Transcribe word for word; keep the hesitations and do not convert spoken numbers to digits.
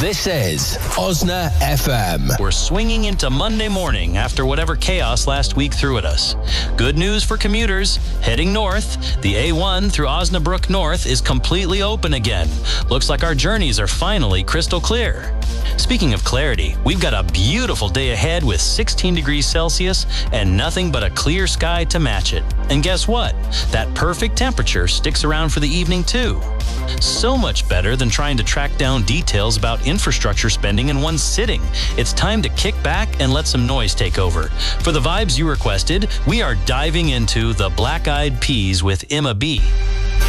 This is Osna F M. We're swinging into Monday morning after whatever chaos last week threw at us. Good news for commuters. Heading north, the A one through Osnabrück North is completely open again. Looks like our journeys are finally crystal clear. Speaking of clarity, we've got a beautiful day ahead with sixteen degrees Celsius and nothing but a clear sky to match it. And guess what? That perfect temperature sticks around for the evening too. So much better than trying to track down details about infrastructure spending in one sitting. It's time to kick back and let some noise take over. For the vibes you requested, we are diving into the Black Eyed Peas with Emma B.